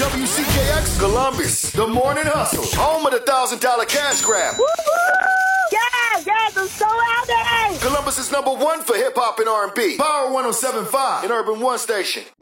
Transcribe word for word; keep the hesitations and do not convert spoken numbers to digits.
W C K X, Columbus, the morning hustle, home of the thousand dollar cash grab. Woo-hoo! Yes, yes, I'm so happy. Columbus is number one for hip hop and R and B. Power one oh seven point five and Urban One Station.